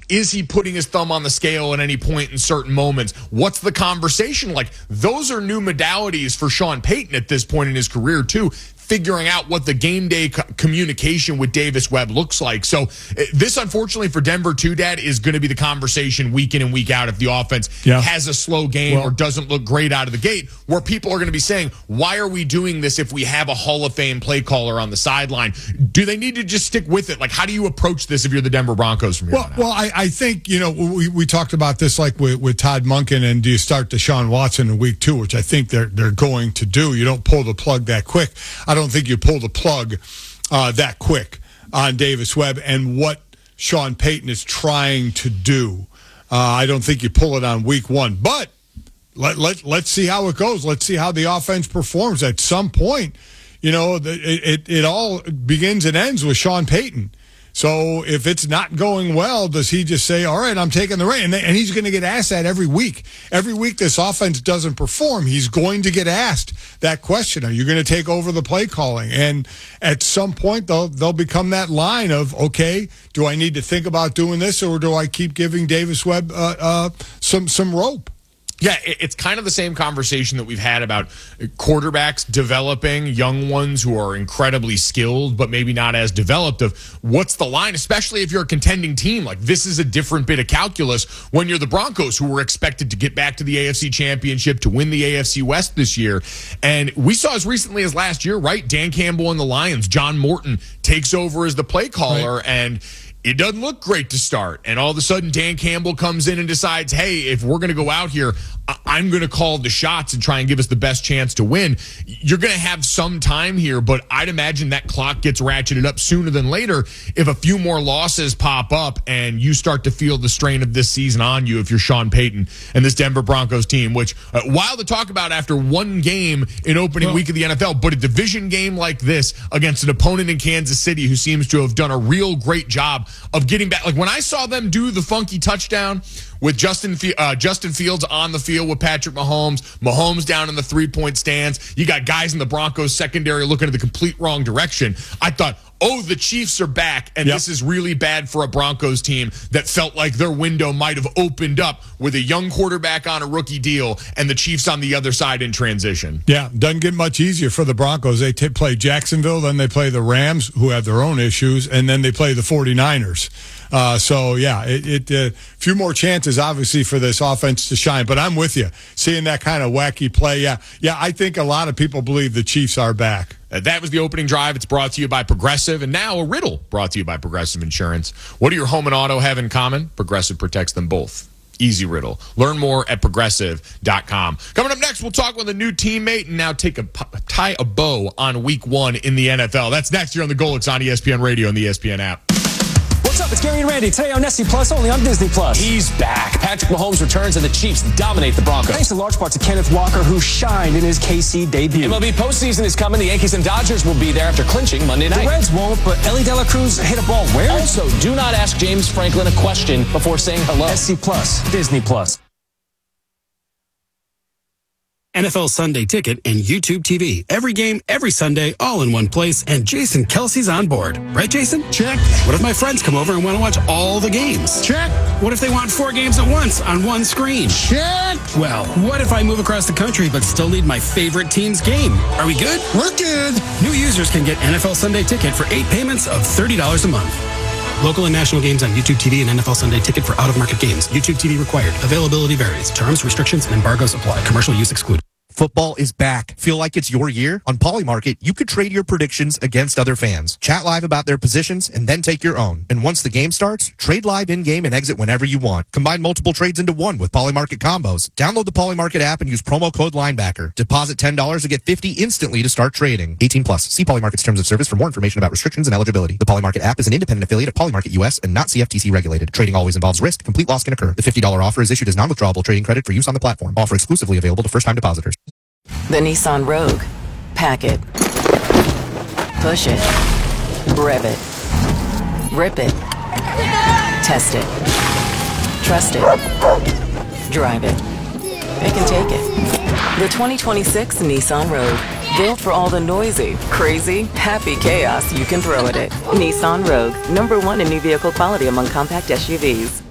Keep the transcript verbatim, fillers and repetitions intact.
Is he putting his thumb on the scale at any point in certain moments? What's the conversation like? Those are new modalities for Sean Payton at this point in his career, too. Figuring out what the game day co- communication with Davis Webb looks like. So uh, this, unfortunately, for Denver, too, Dad, is going to be the conversation week in and week out if the offense yeah. has a slow game well, or doesn't look great out of the gate, where people are going to be saying, why are we doing this if we have a Hall of Fame play caller on the sideline? Do they need to just stick with it? Like, how do you approach this if you're the Denver Broncos from here well, on out? Well, I, I think, you know, we, we talked about this like with, with Todd Monken, and do you start Deshaun Watson in week two, which I think they're, they're going to do. You don't pull the plug that quick. I don't think you pull the plug uh, that quick on Davis Webb and what Sean Payton is trying to do. Uh, I don't think you pull it on week one, but let, let, let's see how it goes. Let's see how the offense performs. At some point, you know, it, it, it all begins and ends with Sean Payton. So if it's not going well, does he just say, all right, I'm taking the reign? And he's going to get asked that every week. Every week this offense doesn't perform, he's going to get asked that question. Are you going to take over the play calling? And at some point, they'll, they'll become that line of, okay, do I need to think about doing this, or do I keep giving Davis Webb uh, uh, some some rope? Yeah, it's kind of the same conversation that we've had about quarterbacks developing young ones who are incredibly skilled, but maybe not as developed, of what's the line, especially if you're a contending team. Like, this is a different bit of calculus when you're the Broncos, who were expected to get back to the A F C Championship, to win the A F C West this year. And we saw as recently as last year, right? Dan Campbell and the Lions, John Morton takes over as the play caller, right. and it doesn't look great to start. And all of a sudden, Dan Campbell comes in and decides, hey, if we're going to go out here, I'm going to call the shots and try and give us the best chance to win. You're going to have some time here, but I'd imagine that clock gets ratcheted up sooner than later if a few more losses pop up and you start to feel the strain of this season on you if you're Sean Payton and this Denver Broncos team, which, uh, wild to talk about after one game in opening well, week of the N F L, but a division game like this against an opponent in Kansas City who seems to have done a real great job of getting back. Like, when I saw them do the funky touchdown with Justin uh, Justin Fields on the field with Patrick Mahomes, Mahomes down in the three-point stance, you got guys in the Broncos secondary looking in the complete wrong direction, I thought, oh, the Chiefs are back, and yep. this is really bad for a Broncos team that felt like their window might have opened up with a young quarterback on a rookie deal and the Chiefs on the other side in transition. Yeah, doesn't get much easier for the Broncos. They t- play Jacksonville, then they play the Rams, who have their own issues, and then they play the forty-niners. Uh, so, yeah, it, it uh, few more chances, obviously, for this offense to shine. But I'm with you. Seeing that kind of wacky play, yeah, yeah, I think a lot of people believe the Chiefs are back. Uh, that was the opening drive. It's brought to you by Progressive, and now a riddle brought to you by Progressive Insurance. What do your home and auto have in common? Progressive protects them both. Easy riddle. Learn more at progressive dot com. Coming up next, we'll talk with a new teammate and now take a tie a bow on week one in the N F L. That's next year on the Golics on E S P N Radio and the E S P N app. What's up? It's Gary and Randy. Today on Nessie Plus, only on Disney Plus. He's back. Patrick Mahomes returns and the Chiefs dominate the Broncos. Thanks in large part to Kenneth Walker, who shined in his K C debut. M L B postseason is coming. The Yankees and Dodgers will be there after clinching Monday night. The Reds won't, but Ellie De La Cruz hit a ball where? Also, do not ask James Franklin a question before saying hello. Nessie Plus, Disney Plus. N F L Sunday Ticket and YouTube T V. Every game, every Sunday, all in one place. And Jason Kelsey's on board. Right, Jason? Check. What if my friends come over and want to watch all the games? Check. What if they want four games at once on one screen? Check. Well, what if I move across the country but still need my favorite team's game? Are we good? We're good. New users can get N F L Sunday Ticket for eight payments of thirty dollars a month. Local and national games on YouTube T V and N F L Sunday Ticket for out-of-market games. YouTube T V required. Availability varies. Terms, restrictions, and embargoes apply. Commercial use excluded. Football is back. Feel like it's your year? On Polymarket, you could trade your predictions against other fans. Chat live about their positions and then take your own. And once the game starts, trade live in-game and exit whenever you want. Combine multiple trades into one with Polymarket combos. Download the Polymarket app and use promo code Linebacker. Deposit ten dollars to get fifty dollars instantly to start trading. eighteen plus. See Polymarket's terms of service for more information about restrictions and eligibility. The Polymarket app is an independent affiliate of Polymarket U S and not C F T C regulated. Trading always involves risk. Complete loss can occur. The fifty dollars offer is issued as non-withdrawable trading credit for use on the platform. Offer exclusively available to first-time depositors. The Nissan Rogue. Pack it. Push it. Rev it. Rip it. Test it. Trust it. Drive it. It can take it. The twenty twenty-six Nissan Rogue. Built for all the noisy, crazy, happy chaos you can throw at it. Nissan Rogue. Number one in new vehicle quality among compact S U Vs.